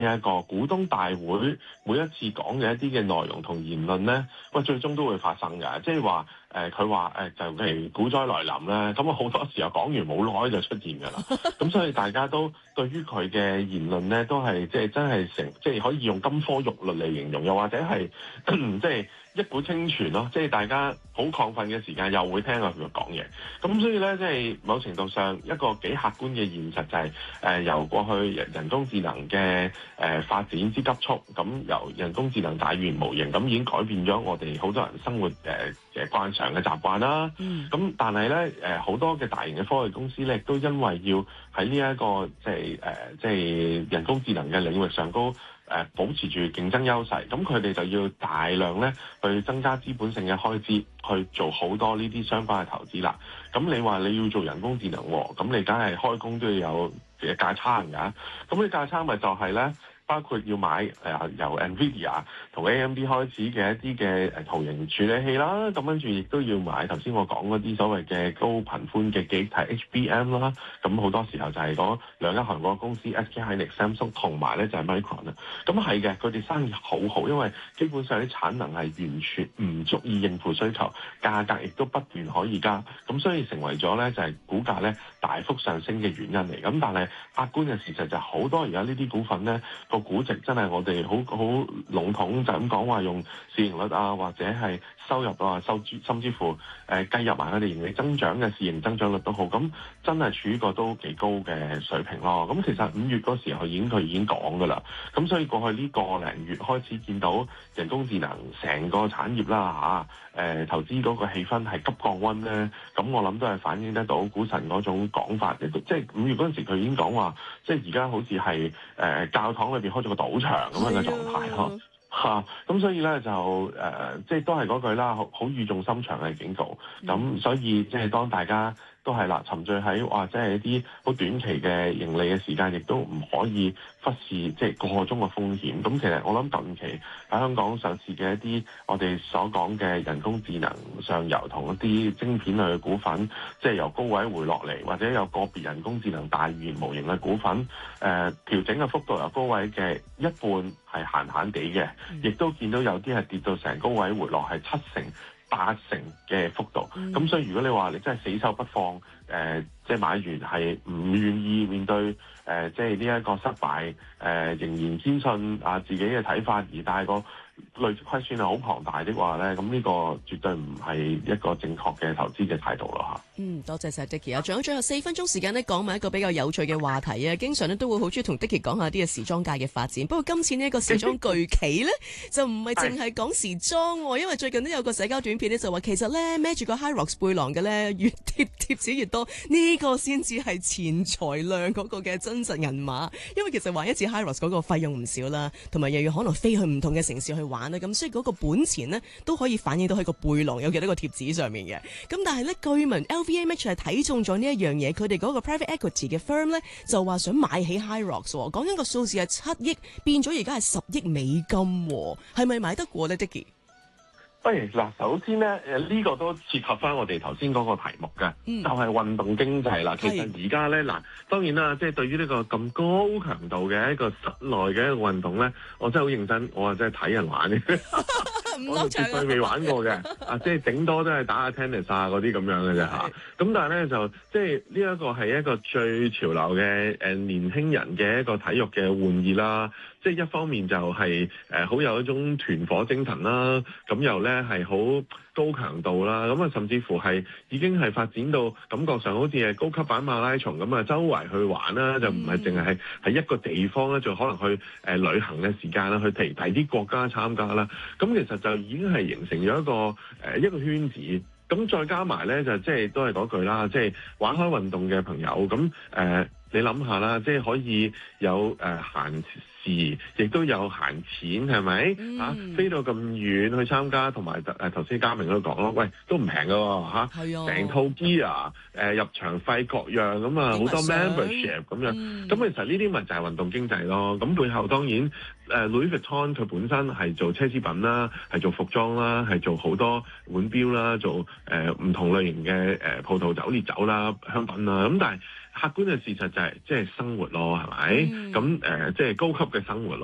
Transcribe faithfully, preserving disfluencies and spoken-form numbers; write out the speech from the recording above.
呢一個股東大會每一次講嘅一啲嘅內容同言論咧，喂，最終都會發生㗎。即係話誒，佢話誒就譬如股災來臨咧，咁啊好多時候講完冇耐就出現㗎啦。咁所以大家都對於佢嘅言論咧，都係即係真係成即係可以用金科玉律嚟形容，又或者係即係一股清泉咯。即係大家好亢奮嘅時間，又會聽下佢講嘢。咁所以咧，即係某程度上一個幾客觀嘅現實就係、是、誒、呃、由過去人人工智能嘅誒、呃、發展之急速，咁由人工智能大語言模型咁已經改變咗我哋好多人生活誒嘅慣常嘅習慣啦。咁、嗯、但係咧誒好多嘅大型嘅科技公司咧，亦都因為要喺呢一個即係誒即係人工智能嘅領域上高誒、呃、保持住競爭優勢，咁佢哋就要大量咧去增加資本性嘅開支，去做好多呢啲相關嘅投資啦。咁你話你要做人工智能喎，咁你梗係開工都要有嘅價差㗎。咁呢價差咪就係咧，包括要買誒、呃、由 NVIDIA 同 A M D 開始嘅一啲嘅誒圖形處理器啦，咁跟住亦都要買頭先我講嗰啲所謂嘅高頻寬嘅記憶體 H B M 啦，咁好多時候就係嗰兩間韓國公司 S K Hynix、Samsung 同埋咧就係 Micron 啦。咁係嘅，佢哋生意好好，因為基本上啲產能係完全唔足以應付需求，價格亦都不斷可以加，咁所以成為咗咧就係股價咧大幅上升嘅原因嚟。咁但係客觀嘅事實就係好多而家呢啲股份咧個估值真係我哋好好籠統就咁講話用市盈率啊，或者係收入啊，收甚至乎誒計入埋佢哋盈利增長嘅市盈增長率都好，咁真係處於個都幾高嘅水平咯。咁其實五月嗰時候已經佢已經講㗎啦，咁所以過去呢個零月開始見到人工智能成個產業啦嚇，誒、呃、投資嗰個氣氛係急降溫咧，咁我諗都係反映得到股神嗰種講法，即係五月嗰陣時佢已經講話，即係而家好似係誒教堂裏邊開咗個賭場咁樣嘅狀態咯。嚇，咁、啊、所以咧就誒、呃，即係都係嗰句啦，好好語重心長嘅警告。咁、嗯、所以即係當大家都係啦，沉醉喺或者係一啲好短期嘅盈利嘅時間，亦都唔可以忽視即係個中嘅風險。咁其實我諗近期喺香港上市嘅一啲我哋所講嘅人工智能上游同一啲晶片類嘅股份，即係由高位回落嚟，或者有個別人工智能大語言模型嘅股份，誒、呃、調整嘅幅度由高位嘅一半係閒閒地嘅，亦都見到有啲係跌到成高位回落係七成、八成嘅幅度，咁、嗯、所以如果你話你真係死守不放，誒、呃，即係買完係唔願意面對，誒、呃，即係呢一個失敗，誒、呃，仍然堅信啊自己嘅睇法，而但係個累積虧損係好龐大的話咧，咁呢個絕對唔係一個正確嘅投資嘅態度咯嚇。 嗯，多謝晒 Dicky 啊！仲有最後四分鐘時間咧，講埋一個比較有趣嘅話題啊！經常咧都會好中意同 Dicky 講下啲嘅時裝界嘅發展。不過今次呢一個時裝巨企咧，就唔係淨係講時裝喎，因為最近都有個社交短片咧就話，其實咧孭住個 Hyrox 背囊嘅咧，越貼貼紙越多，呢、這個先至係錢財量嗰個嘅真實銀碼。因為其實玩一次 Hyrox 嗰個費用唔少啦，同埋又要可能飛去唔同嘅城市去玩啦，咁所以嗰個本錢呢都可以反映到喺個背囊有幾多個貼紙上面嘅。咁但係咧據聞 L V M H 係睇中咗呢一樣嘢，佢哋嗰個 private equity 嘅 firm 咧就話想買起 Hyrox， 講緊個數字係七億，變咗而家係十億美金，係咪買得過咧 Dicky？ 喂，嗱，首先咧，誒、這、呢個都切合翻我哋頭先嗰個題目嘅、嗯，就係、是、運動經濟啦。其實而家咧，嗱，當然啦，即係對於呢個咁高強度嘅一個室內嘅一個運動咧，我真係好認真，我啊真係睇人玩嘅，我絕對未玩過嘅，啊，即係頂多都係打下 tennis 啊嗰啲咁樣嘅啫嚇。咁但係咧就即係呢一個係一個最潮流嘅誒年輕人嘅一個體育嘅玩意啦。即係一方面就係誒好有一種團火精神啦，咁又咧係好高強度啦，咁啊甚至乎係已經係發展到感覺上好似係高級版馬拉松咁啊，周圍去玩啦，就唔係淨係喺一個地方咧，就可能去誒、呃、旅行嘅時間啦，去提提啲國家參加啦，咁其實就已經係形成咗一個誒、呃、一個圈子，咁再加埋咧就即係都係嗰句啦，即係玩開運動嘅朋友，咁誒、呃、你諗下啦，即係可以有誒閒。呃亦都有閒錢係咪、嗯、啊？飛到咁遠去參加，同埋誒頭先嘉明都講咯，喂都唔平㗎喎嚇，成、啊、套 gear 誒、呃、入場費各樣咁啊，好多 membership 咁樣，咁、嗯、其實呢啲咪就係運動經濟咯。咁背後當然誒、呃、Louis Vuitton 佢本身係做奢侈品啦，係做服裝啦，係做好多腕錶啦，做誒唔、呃、同類型嘅誒葡萄酒、烈酒啦、香檳啦，咁但係客觀嘅事實就係即係生活咯，係咪？咁誒、 嗯呃，即係高級嘅生活咯。